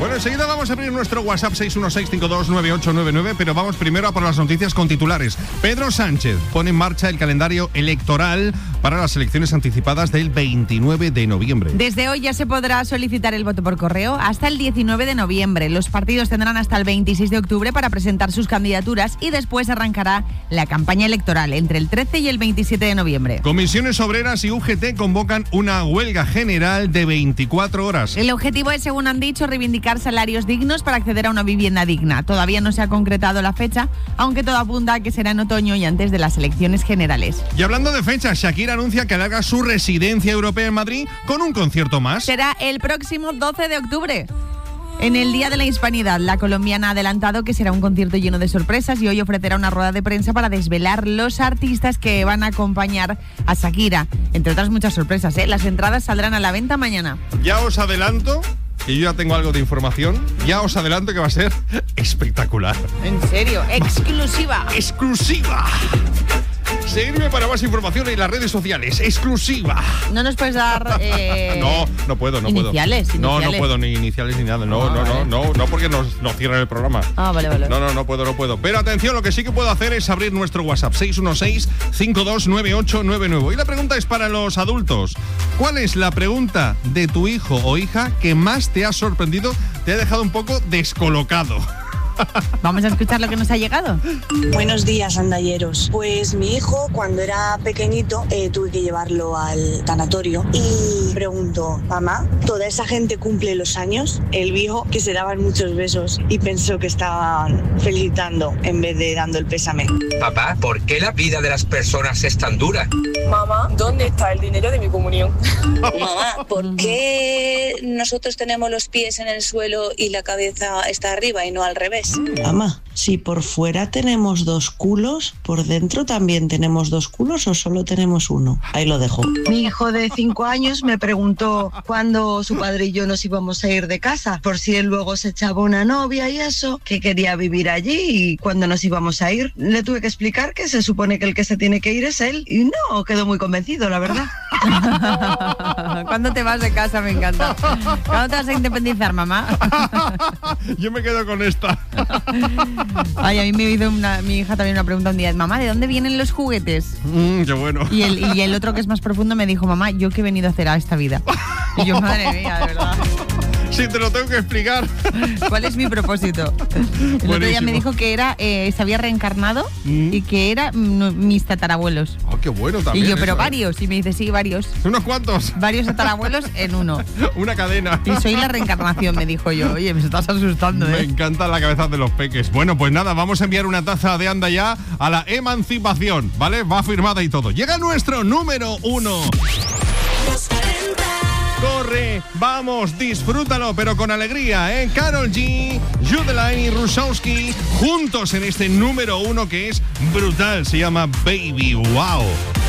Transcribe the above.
Bueno, enseguida vamos a abrir nuestro WhatsApp 616529899, pero vamos primero a por las noticias con titulares. Pedro Sánchez pone en marcha el calendario electoral para las elecciones anticipadas del 29 de noviembre. Desde hoy ya se podrá solicitar el voto por correo hasta el 19 de noviembre. Los partidos tendrán hasta el 26 de octubre para presentar sus candidaturas y después arrancará la campaña electoral entre el 13 y el 27 de noviembre. Comisiones Obreras y UGT convocan una huelga general de 24 horas. El objetivo es, según han dicho, reivindicar salarios dignos para acceder a una vivienda digna. Todavía no se ha concretado la fecha, aunque todo apunta a que será en otoño y antes de las elecciones generales. Y hablando de fechas, Shakira anuncia que alarga su residencia europea en Madrid con un concierto más. Será el próximo 12 de octubre. En el Día de la Hispanidad, la colombiana ha adelantado que será un concierto lleno de sorpresas y hoy ofrecerá una rueda de prensa para desvelar los artistas que van a acompañar a Shakira. Entre otras muchas sorpresas, ¿eh? Las entradas saldrán a la venta mañana. Ya os adelanto, que yo ya tengo algo de información, ya os adelanto que va a ser espectacular. ¿En serio? ¡Exclusiva! ¡Exclusiva! Seguidme para más información en las redes sociales. ¡Exclusiva! ¿No nos puedes dar No puedo. Iniciales. No puedo, ni iniciales ni nada. No, porque nos cierran el programa. Vale. No puedo. Pero atención, lo que sí que puedo hacer es abrir nuestro WhatsApp 616-529899. Y la pregunta es para los adultos. ¿Cuál es la pregunta de tu hijo o hija que más te ha sorprendido, te ha dejado un poco descolocado? Vamos a escuchar lo que nos ha llegado. Buenos días, andalleros. Pues mi hijo, cuando era pequeñito, tuve que llevarlo al tanatorio y preguntó: mamá, ¿toda esa gente cumple los años? Él vio que se daban muchos besos y pensó que estaban felicitando en vez de dando el pésame. Papá, ¿por qué la vida de las personas es tan dura? Mamá, ¿dónde está el dinero de mi comunión? Mamá, ¿por qué nosotros tenemos los pies en el suelo y la cabeza está arriba y no al revés? Mamá, si por fuera tenemos dos culos, ¿por dentro también tenemos dos culos o solo tenemos uno? Ahí lo dejo. Mi hijo de 5 años me preguntó cuándo su padre y yo nos íbamos a ir de casa, por si él luego se echaba una novia y eso, que quería vivir allí y cuándo nos íbamos a ir. Le tuve que explicar que se supone que el que se tiene que ir es él y no, quedó muy convencido, la verdad. ¿Cuándo te vas de casa? Me encanta. ¿Cuándo te vas a independizar, mamá? Yo me quedo con esta. Ay, a mí me hizo mi hija también una pregunta un día: mamá, ¿de dónde vienen los juguetes? Qué bueno. Y el otro, que es más profundo, me dijo: mamá, ¿yo qué he venido a hacer a esta vida? Y yo, madre mía, de verdad. Sí, te lo tengo que explicar. ¿Cuál es mi propósito? El otro día me dijo que era se había reencarnado y que era mis tatarabuelos. Oh, qué bueno también. Y yo, pero eso, varios. Y me dice: sí, varios. ¿Unos cuantos? Varios tatarabuelos en uno. Una cadena. Y soy la reencarnación, me dijo yo. Oye, me estás asustando, Me encanta la cabeza de los peques. Bueno, pues nada, vamos a enviar una taza de Anda Ya a la emancipación, ¿vale? Va firmada y todo. Llega nuestro número 1. Corre, vamos, disfrútalo, pero con alegría, ¿eh? Karol G, Judeline y Rusowski juntos en este número 1 que es brutal. Se llama Baby Wow.